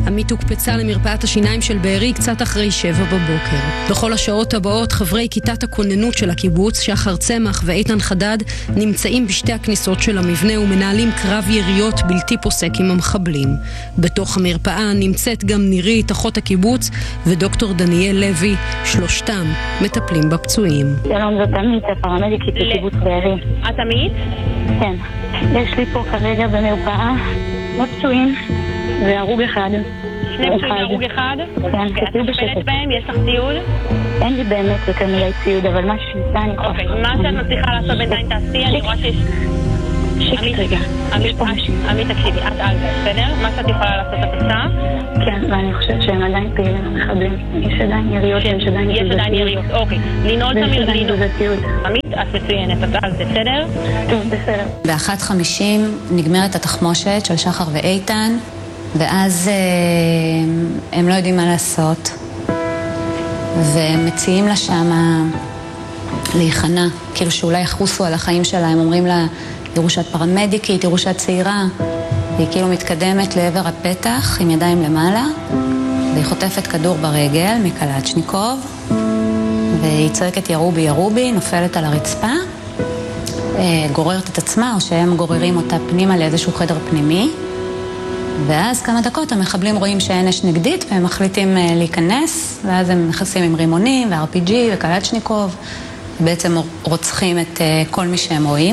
עמית הוקפצה למרפאת השיניים של בארי קצת אחרי 7 בבוקר. בכל השעות הבאות חברי כיתת הכוננות של הקיבוץ, שחר צמח ואיתן חדד, נמצאים בשתי הכניסות של המבנה ומנהלים קרב יריות בלתי פוסק עם המחבלים. בתוך המרפאה נמצאת גם נירית, אחות הקיבוץ, ודוקטור דניאל לוי, שלושתם מטפלים בפצועים. שלום, זאת עמית, הפרמדיקית בקיבוץ בארי. את עמית? כן. יש לי פה כרגע במרפאה פצועים והרוג אחד. שני פצועים והרוג אחד? כן, את מטפלת בהם? יש לך ציוד? אין לי באמת יותר מדי ציוד, אבל מה שניסה אני יכולה... אוקיי, מה שאת מצליחה לעשות בינתיים תעשי, אני רואה שיש... שקט רגע. עמית, תקשיבי, את על זה, בסדר? מה שאת יכולה לעשות את עושה? כן, ואני חושבת שהם עדיין פעילים המחבלים. יש עדיין יריות, יש עדיין יריות, אוקיי. לינול תמיר, לינול. עמית, את מצוינת, את על זה, בסדר? כן, בסדר. ב-1:50 נגמרת התחמושת של שחר ואיתן, ואז הם לא יודעים מה לעשות, והם מציעים לה שמה להיכנע, כאילו שאולי יחוסו על החיים שלה. הם אומרים לה, תראו שאת פרמדיקית, תראו שאת צעירה. והיא כאילו מתקדמת לעבר הפתח עם ידיים למעלה, והיא חוטפת כדור ברגל מקלצ'ניקוב, והיא צועקת ירובי ירובי, נופלת על הרצפה, גוררת את עצמה, או שהם גוררים אותה פנימה לאיזשהו חדר פנימי. ואז כמה דקות המחבלים רואים שאין אש נגדית, והם מחליטים להיכנס, ואז הם נכנסים עם רימונים ו-RPG וקלצ'ניקוב, ובעצם רוצחים את כל מי שהם רואים.